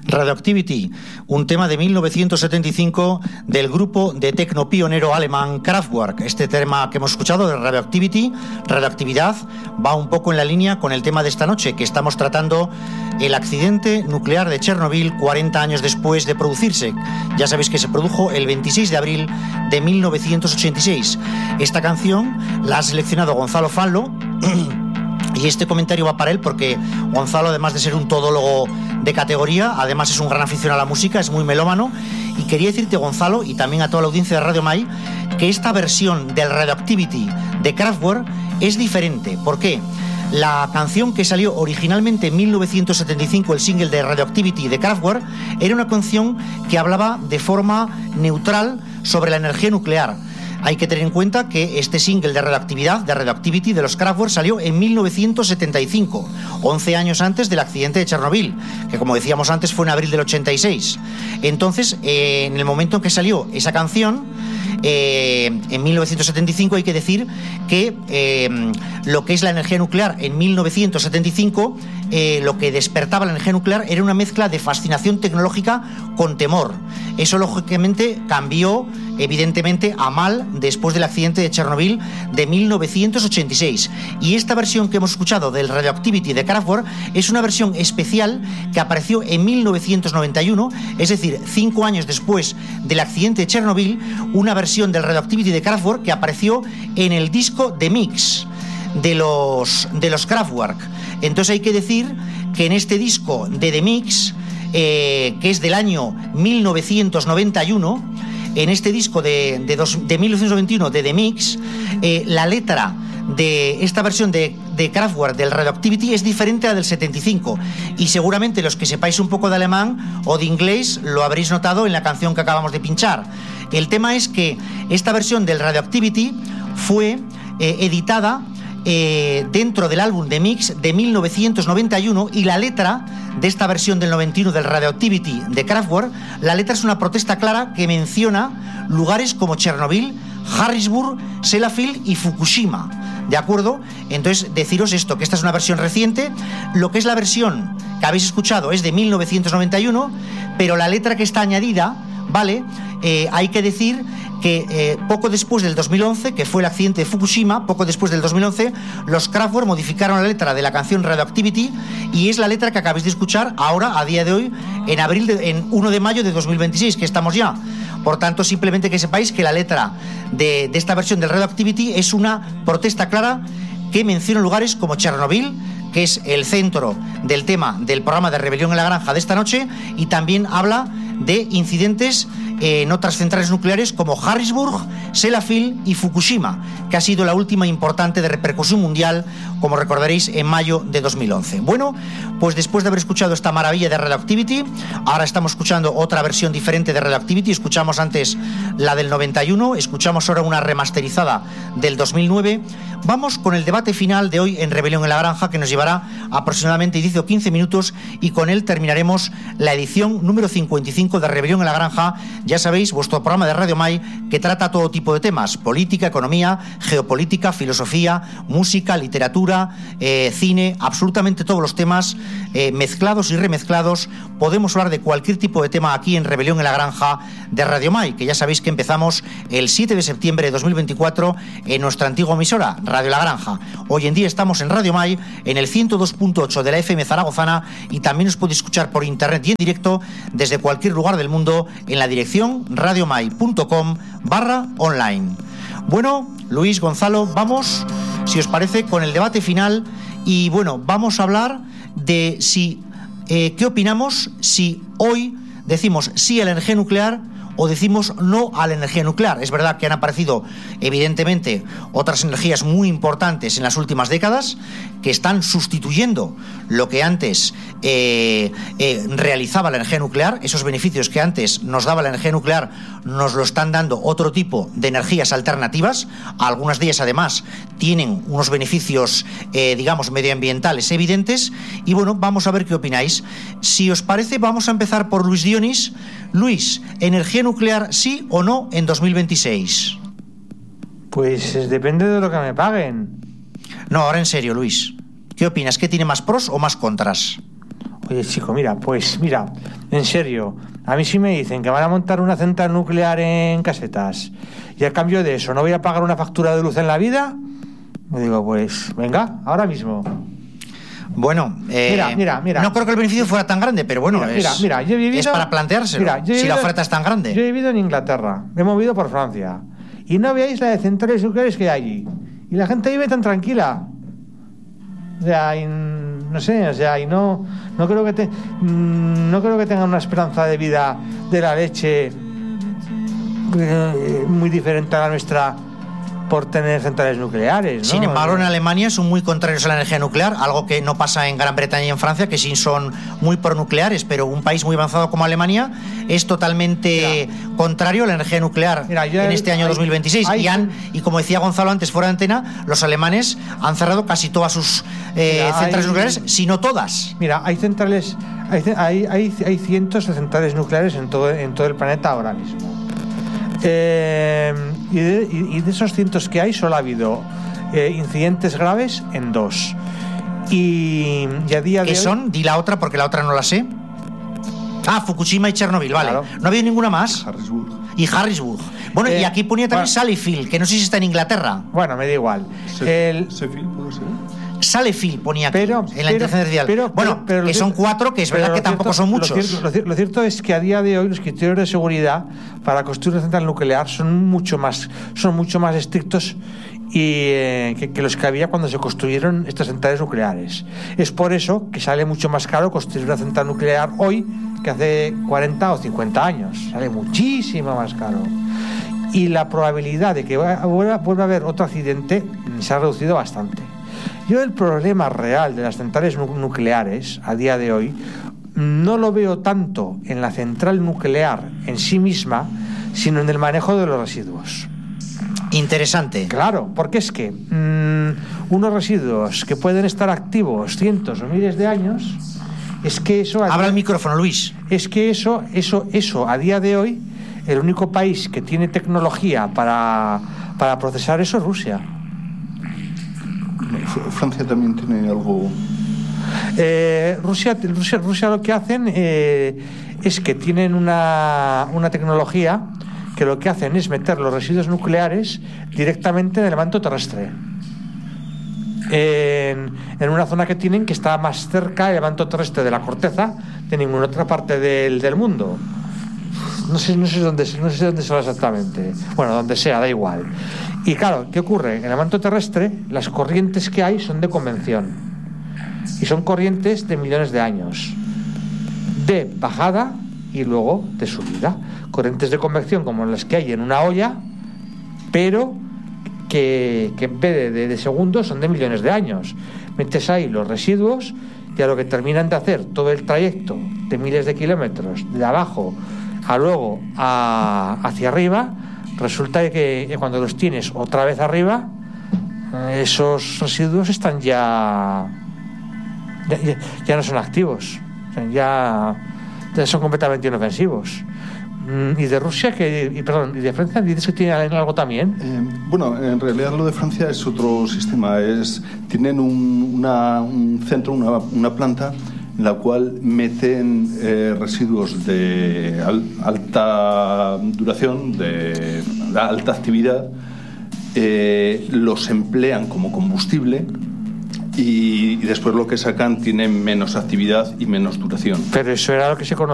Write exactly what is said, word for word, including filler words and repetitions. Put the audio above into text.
Radioactivity, un tema de mil novecientos setenta y cinco del grupo de tecno pionero alemán Kraftwerk. Este tema que hemos escuchado de Radioactivity, radioactividad, va un poco en la línea con el tema de esta noche, que estamos tratando el accidente nuclear de Chernobyl cuarenta años después de producirse. Ya sabéis que se produjo el veintiséis de abril de mil novecientos ochenta y seis. Esta canción la ha seleccionado Gonzalo Fallo. Y este comentario va para él porque Gonzalo, además de ser un todólogo de categoría, además es un gran aficionado a la música, es muy melómano. Y quería decirte, Gonzalo, y también a toda la audiencia de Radio Mai, que esta versión del Radioactivity de Kraftwerk es diferente. ¿Por qué? La canción que salió originalmente en mil novecientos setenta y cinco, el single de Radioactivity de Kraftwerk, era una canción que hablaba de forma neutral sobre la energía nuclear. Hay que tener en cuenta que este single de radioactividad, de Radioactivity, de los Kraftwerk, salió en mil novecientos setenta y cinco, once años antes del accidente de Chernobyl, que como decíamos antes fue en abril del ochenta y seis. Entonces, eh, en el momento en que salió esa canción, eh, en mil novecientos setenta y cinco, hay que decir que eh, lo que es la energía nuclear en mil novecientos setenta y cinco, eh, lo que despertaba la energía nuclear era una mezcla de fascinación tecnológica con temor. Eso lógicamente cambió evidentemente a mal después del accidente de Chernobyl de mil novecientos ochenta y seis. Y esta versión que hemos escuchado del Radioactivity de Kraftwerk es una versión especial que apareció en mil novecientos noventa y uno, es decir, cinco años después del accidente de Chernobyl, una versión del Radioactivity de Kraftwerk que apareció en el disco The Mix de los, de los Kraftwerk. Entonces hay que decir que en este disco de The Mix, eh, que es del año mil novecientos noventa y uno, en este disco de, de, dos, de mil novecientos noventa y uno de The Mix, eh, la letra de esta versión de, de Kraftwerk del Radioactivity es diferente a la del setenta y cinco, y seguramente los que sepáis un poco de alemán o de inglés lo habréis notado en la canción que acabamos de pinchar. El tema es que esta versión del Radioactivity fue eh, editada Eh, dentro del álbum de Mix de mil novecientos noventa y uno, y la letra de esta versión del noventa y uno del Radioactivity de Kraftwerk, la letra es una protesta clara que menciona lugares como Chernobyl, Harrisburg, Sellafield y Fukushima. ¿De acuerdo? Entonces, deciros esto, que esta es una versión reciente. Lo que es la versión que habéis escuchado es de mil novecientos noventa y uno, pero la letra que está añadida, ¿vale? Eh, hay que decir que eh, poco después del dos mil once, que fue el accidente de Fukushima, poco después del dos mil once, los Kraftwerk modificaron la letra de la canción Radioactivity, y es la letra que acabáis de escuchar ahora, a día de hoy, en abril de, en primero de mayo de dos mil veintiséis, que estamos ya. Por tanto, simplemente que sepáis que la letra de, de esta versión del Radioactivity es una protesta clara que menciona lugares como Chernobyl, que es el centro del tema del programa de Rebelión en la Granja de esta noche, y también habla de incidentes en otras centrales nucleares como Harrisburg, Sellafield y Fukushima, que ha sido la última importante de repercusión mundial, como recordaréis, en mayo de dos mil once. Bueno, pues después de haber escuchado esta maravilla de Radioactivity, ahora estamos escuchando otra versión diferente de Radioactivity. Escuchamos antes la del noventa y uno, escuchamos ahora una remasterizada del dos mil nueve. Vamos con el debate final de hoy en Rebelión en la Granja, que nos llevará aproximadamente diez o quince minutos, y con él terminaremos la edición número cincuenta y cinco de Rebelión en la Granja. Ya sabéis, vuestro programa de Radio Mai, que trata todo tipo de temas: política, economía, geopolítica, filosofía, música, literatura, eh, cine, absolutamente todos los temas, eh, mezclados y remezclados. Podemos hablar de cualquier tipo de tema aquí en Rebelión en la Granja de Radio Mai, que ya sabéis que empezamos el siete de septiembre de dos mil veinticuatro en nuestra antigua emisora, Radio La Granja. Hoy en día estamos en Radio Mai, en el ciento dos punto ocho de la F M zaragozana, y también os podéis escuchar por internet y en directo desde cualquier lugar del mundo en la dirección radiomai.com barra online. Bueno, Luis, Gonzalo, vamos, si os parece, con el debate final. Y bueno, vamos a hablar de si eh, qué opinamos si hoy decimos sí a la energía nuclear o decimos no a la energía nuclear. Es verdad que han aparecido, evidentemente, otras energías muy importantes en las últimas décadas que están sustituyendo lo que antes eh, eh, realizaba la energía nuclear. Esos beneficios que antes nos daba la energía nuclear nos lo están dando otro tipo de energías alternativas. Algunas de ellas, además, tienen unos beneficios, eh, digamos, medioambientales evidentes. Y bueno, vamos a ver qué opináis. Si os parece, vamos a empezar por Luis Dionis. Luis, ¿energía nuclear sí o no en dos mil veintiséis? Pues depende de lo que me paguen. No, ahora en serio, Luis. ¿Qué opinas? ¿Qué tiene más pros o más contras? Oye, chico, mira, pues mira, En serio, a mí sí me dicen que van a montar una central nuclear en Casetas y a cambio de eso no voy a pagar una factura de luz en la vida, me digo, pues venga, ahora mismo. Bueno, eh, mira, mira, mira. no creo que el beneficio fuera tan grande, pero bueno, mira, es, mira, mira, yo he vivido, es para planteárselo, mira, yo he si vivido, la oferta es tan grande. Yo he vivido en Inglaterra, me he movido por Francia y no veáis la de centrales nucleares que hay allí. Y la gente vive tan tranquila. O sea, y, no sé, o sea, y no, no creo que te, no creo que tengan una esperanza de vida de la leche eh, muy diferente a la nuestra por tener centrales nucleares, ¿no? Sin embargo, en Alemania son muy contrarios a la energía nuclear, algo que no pasa en Gran Bretaña y en Francia, que sí son muy pronucleares, pero un país muy avanzado como Alemania es totalmente Mira. contrario a la energía nuclear Mira, en hay, este año hay, dos mil veintiséis. Hay, y, han, y como decía Gonzalo antes fuera de antena, los alemanes han cerrado casi todas sus eh, Mira, centrales hay, nucleares, si no todas. Mira, hay centrales, hay, hay, hay, hay cientos de centrales nucleares en todo, en todo el planeta ahora mismo. Eh, y, de, y de esos cientos que hay solo ha habido eh, incidentes graves en dos y, y a día de ¿Qué hoy, son? Di la otra porque la otra no la sé. Ah, Fukushima y Chernobyl, vale. Claro. ¿No ha habido ninguna más? Harrisburg. Y Harrisburg. Bueno, eh, y aquí ponía también bueno, Sallyfield, que no sé si está en Inglaterra. Bueno, me da igual. El... Sheffield, ¿puede ser? Sallyfield ponía aquí, pero, en la pero, inteligencia artificial. Pero, bueno, pero, pero que cierto, son cuatro, que es verdad que cierto, tampoco son muchos. Lo cierto, lo, cierto, lo cierto es que a día de hoy los criterios de seguridad para construir una central nuclear son mucho más, son mucho más estrictos y, eh, que, que los que había cuando se construyeron estas centrales nucleares. Es por eso que sale mucho más caro construir una central nuclear hoy que hace cuarenta o cincuenta años. Sale muchísimo más caro. Y la probabilidad de que vuelva, vuelva a haber otro accidente se ha reducido bastante. Yo el problema real de las centrales nucleares a día de hoy no lo veo tanto en la central nuclear en sí misma, sino en el manejo de los residuos. Interesante. Claro, porque es que mmm, unos residuos que pueden estar activos cientos o miles de años, es que eso... Abra el micrófono, Luis. Es que eso, eso, eso a día de hoy, el único país que tiene tecnología para, para procesar eso es Rusia. Francia también tiene algo. Eh, Rusia, Rusia, Rusia lo que hacen eh, es que tienen una, una tecnología que lo que hacen es meter los residuos nucleares directamente en el manto terrestre. En, en una zona que tienen que está más cerca del manto terrestre de la corteza de ninguna otra parte del, del mundo. No sé, no sé dónde, no sé dónde son exactamente. Bueno, donde sea, da igual. Y claro, ¿qué ocurre? En el manto terrestre las corrientes que hay son de convección y son corrientes de millones de años, de bajada y luego de subida. Corrientes de convección como las que hay en una olla, pero que, que en vez de, de, de segundos son de millones de años. Metes ahí los residuos y a lo que terminan de hacer todo el trayecto de miles de kilómetros de abajo a luego a, hacia arriba, resulta que cuando los tienes otra vez arriba, esos residuos están ya ya, ya no son activos, o sea, ya, ya son completamente inofensivos. ¿Y de Rusia, que, y, perdón, y de Francia, dices que tienen algo también? Eh, bueno, en realidad lo de Francia es otro sistema. Es, tienen un, una, un centro, una, una planta en la cual meten eh, residuos de al, alta duración, de alta actividad, eh, los emplean como combustible y, y después lo que sacan tiene menos actividad y menos duración. Pero eso era lo que se conocía